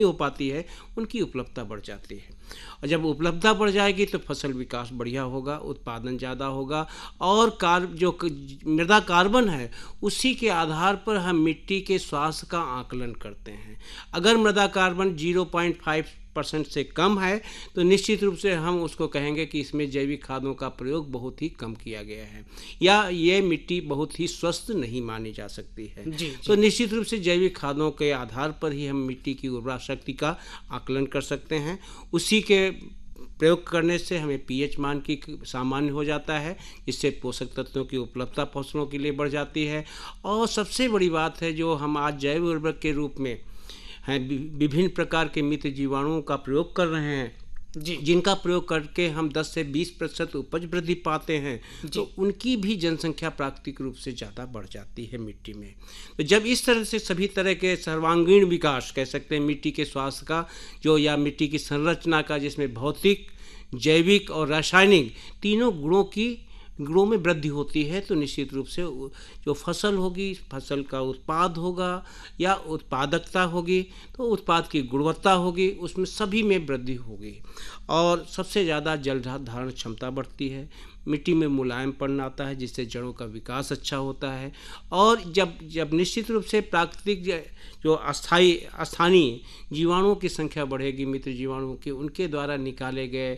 हो पाती है, उनकी उपलब्धता बढ़ जाती है। और जब उपलब्धता बढ़ जाएगी तो फसल विकास बढ़िया होगा, उत्पादन ज़्यादा होगा। और मृदा कार्बन है, उसी के आधार पर हम मिट्टी के स्वास्थ्य का आकलन करते हैं। अगर मृदा कार्बन 0.5% से कम है तो निश्चित रूप से हम उसको कहेंगे कि इसमें जैविक खादों का प्रयोग बहुत ही कम किया गया है, या ये मिट्टी बहुत ही स्वस्थ नहीं मानी जा सकती है। तो निश्चित रूप से जैविक खादों के आधार पर ही हम मिट्टी की उर्वरा शक्ति का आकलन कर सकते हैं। उसी के प्रयोग करने से हमें पीएच मान की सामान्य हो जाता है, जिससे पोषक तत्वों की उपलब्धता फसलों के लिए बढ़ जाती है। और सबसे बड़ी बात है, जो हम आज जैव उर्वरक के रूप में हैं विभिन्न प्रकार के मित्र जीवाणुओं का प्रयोग कर रहे हैं, जिनका प्रयोग करके हम 10 से 20% उपज वृद्धि पाते हैं, तो उनकी भी जनसंख्या प्राकृतिक रूप से ज़्यादा बढ़ जाती है मिट्टी में। तो जब इस तरह से सभी तरह के सर्वांगीण विकास कह सकते हैं मिट्टी के स्वास्थ्य का, जो या मिट्टी की संरचना का, जिसमें भौतिक, जैविक और रासायनिक तीनों गुणों में वृद्धि होती है, तो निश्चित रूप से जो फसल होगी, फसल का उत्पाद होगा या उत्पादकता होगी, तो उत्पाद की गुणवत्ता होगी, उसमें सभी में वृद्धि होगी। और सबसे ज़्यादा जल धारण क्षमता बढ़ती है, मिट्टी में मुलायमपन आता है, जिससे जड़ों का विकास अच्छा होता है। और जब निश्चित रूप से प्राकृतिक जो स्थानीय जीवाणुओं की संख्या बढ़ेगी, मित्र जीवाणुओं की, उनके द्वारा निकाले गए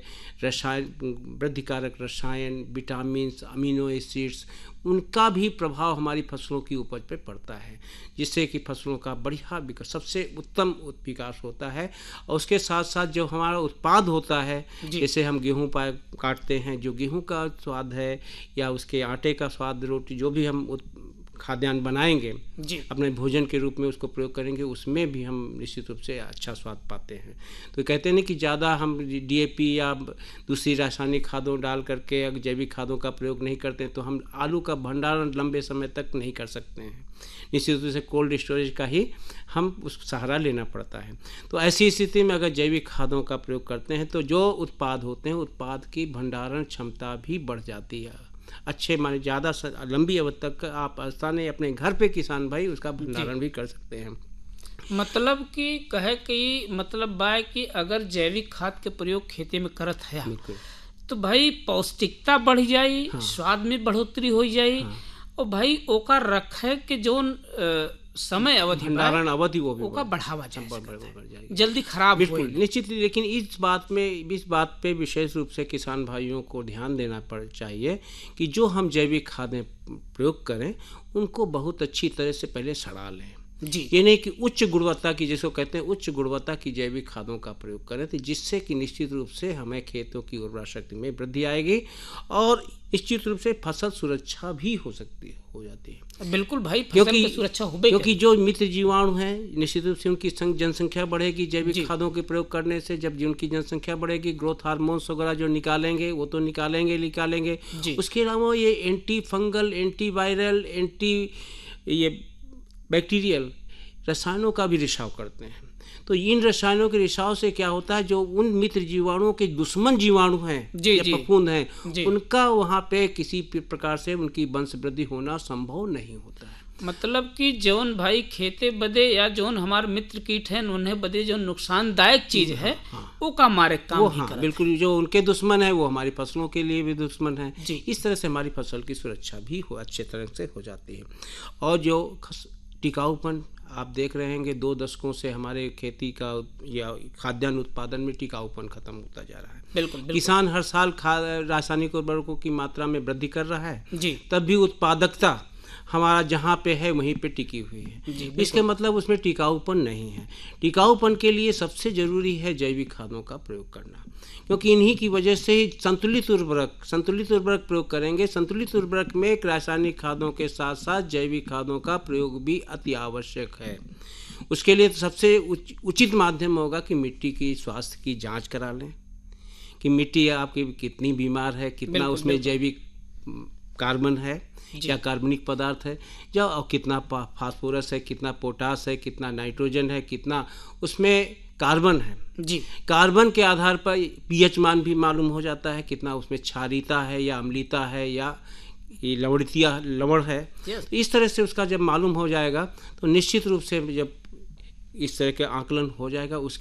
वृद्धिकारक रसायन, विटामिन, अमीनो एसिड्स, उनका भी प्रभाव हमारी फसलों की उपज पर पड़ता है, जिससे कि फसलों का बढ़िया विकास, सबसे उत्तम विकास होता है। और उसके साथ साथ जो हमारा उत्पाद होता है, जैसे हम गेहूँ काटते हैं, जो गेहूँ का स्वाद है या उसके आटे का स्वाद, रोटी, जो भी हम खाद्यान्न बनाएंगे अपने भोजन के रूप में उसको प्रयोग करेंगे, उसमें भी हम निश्चित रूप से अच्छा स्वाद पाते हैं। तो कहते हैं ना कि ज़्यादा हम डीएपी या दूसरी रासायनिक खादों डाल करके जैविक खादों का प्रयोग नहीं करते हैं, तो हम आलू का भंडारण लंबे समय तक नहीं कर सकते हैं। निश्चित रूप से कोल्ड स्टोरेज का ही हम उस सहारा लेना पड़ता है। तो ऐसी स्थिति में अगर जैविक खादों का प्रयोग करते हैं, तो जो उत्पाद होते हैं, उत्पाद की भंडारण क्षमता भी बढ़ जाती है। अच्छे माने ज़्यादा लंबी अवधि तक आप आसानी अपने घर पे किसान भाई उसका भंडारण भी कर सकते हैं। मतलब कि कहे कि मतलब बाय कि अगर जैविक खाद के प्रयोग खेती में करत है तो भाई पौष्टिकता बढ़ जाई, स्वाद में बढ़ोतरी हो जाई, और भाई ओका रखे के जोन समय अवधि, भंडारण अवधि, वो भी बढ़ावा जाएगी, जल्दी खराब बिल्कुल निश्चित। लेकिन इस बात पे विशेष रूप से किसान भाइयों को ध्यान देना चाहिए कि जो हम जैविक खादें प्रयोग करें, उनको बहुत अच्छी तरह से पहले सड़ा लें। ये नहीं कि उच्च गुणवत्ता की, जिसको कहते हैं उच्च गुणवत्ता की जैविक खादों का प्रयोग करें, तो जिससे कि निश्चित रूप से हमें खेतों की उर्वरा शक्ति में वृद्धि आएगी और निश्चित रूप से फसल सुरक्षा भी हो जाती है। बिल्कुल भाई, फसल की सुरक्षा हो, क्योंकि जो मित्र जीवाणु हैं, निश्चित रूप से उनकी जनसंख्या बढ़ेगी जैविक खादों के प्रयोग करने से। जब उनकी जनसंख्या बढ़ेगी, ग्रोथ हार्मोन्स वगैरह जो निकालेंगे, वो तो निकालेंगे। उसके अलावा ये एंटी फंगल, एंटी वायरल, ये बैक्टीरियल रसायनों का भी रिसाव करते हैं। तो इन रसायनों के रिसाव से क्या होता है, जो उन मित्र जीवाणुओं के दुश्मन जीवाणु हैं या फफूंद हैं, उनका वहाँ पे किसी प्रकार से उनकी वंश वृद्धि होना संभव नहीं होता है। मतलब कि जौन भाई खेते बदे या जौन हमारे मित्र कीट हैं, उन्हें बदे जो नुकसानदायक चीज है, वो का हमारे काम ही करते हैं। बिल्कुल, जो उनके दुश्मन है वो हमारी फसलों के लिए भी दुश्मन है। इस तरह से हमारी फसल की सुरक्षा भी अच्छे तरह से हो जाती है। और जो टिकाऊपन आप देख रहे हैं, 2 दशकों से हमारे खेती का या खाद्यान्न उत्पादन में टिकाऊपन खत्म होता जा रहा है। बिल्कुल। किसान हर साल रासायनिक उर्वरकों की मात्रा में वृद्धि कर रहा है, तब भी उत्पादकता हमारा जहाँ पे है वहीं पे टिकी हुई है। इसके मतलब उसमें टिकाऊपन नहीं है। टिकाऊपन के लिए सबसे जरूरी है जैविक खादों का प्रयोग करना, क्योंकि इन्हीं की वजह से ही संतुलित उर्वरक प्रयोग करेंगे। संतुलित उर्वरक में रासायनिक खादों के साथ साथ जैविक खादों का प्रयोग भी अति आवश्यक है। उसके लिए सबसे उचित माध्यम होगा कि मिट्टी की स्वास्थ्य की जांच करा लें कि मिट्टी आपकी कितनी बीमार है, कितना उसमें जैविक कार्बन है या कार्बनिक पदार्थ है, कितना फास्फोरस है, कितना पोटास है, कितना नाइट्रोजन है, कितना उसमें कार्बन है। कार्बन के आधार पर पीएच मान भी मालूम हो जाता है, कितना उसमें क्षारीयता है या अम्लीयता है या ये लवण है। इस तरह से उसका जब मालूम हो जाएगा, तो निश्चित रूप से जब इस तरह के आकलन हो जाएगा, उसके